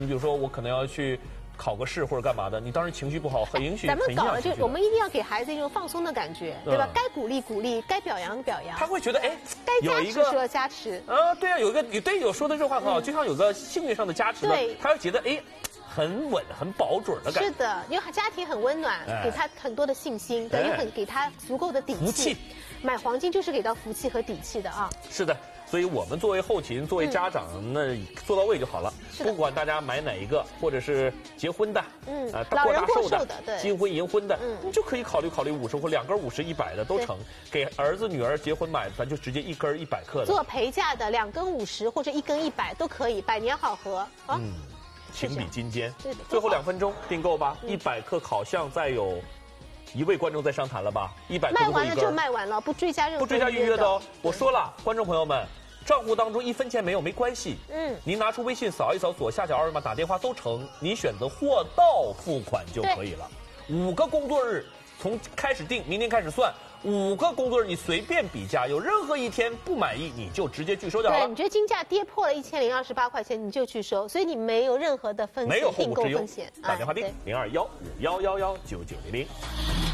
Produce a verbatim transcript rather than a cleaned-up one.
你比如说，我可能要去考个试或者干嘛的，你当时情绪不好，很影响。 咱们搞了就我们一定要给孩子一种放松的感觉，对吧？ 嗯、 该鼓励鼓励，该表扬表扬。 他会觉得，哎， 该加持说加持。 啊，对啊，有一个对，有说的这话很好，嗯、就像有个幸运上的加持呢，他会觉得，哎。很稳、很保准的感觉。 是的，因为家庭很温暖，哎、给他很多的信心，等于很给他足够的底气。 福气， 买黄金就是给到福气和底气的啊。 是的，所以我们作为后勤、作为家长，嗯、那做到位就好了。不管大家买哪一个，或者是结婚的， 嗯， 呃，过大寿的， 的对， 金婚、银婚的， 嗯， 你就可以考虑考虑五十或两根五十、一百的都成。给儿子、女儿结婚买，咱就直接一根一百克的。 做陪嫁的，两根五十或者一根一百都可以，百年好合啊。 嗯。情比金坚， 最后两分钟订购吧。一百克烤象再有一位观众在上谈了吧？一百克卖完了就卖完了，不追加任何不追加预约的哦。我说了，观众朋友们，账户当中一分钱没有没关系。 嗯， 您拿出微信扫一扫左下角二维码，打电话都成。您选择货到付款就可以了。五个工作日从开始定，明天开始算。五个工作日你随便比价，有任何一天不满意你就直接拒收就好了。 对，你觉得金价跌破了一千零二十八块钱，你就拒收，所以你没有任何的风险， 没有后顾之忧。 风险。 打电话订零二幺五幺幺幺九九零零。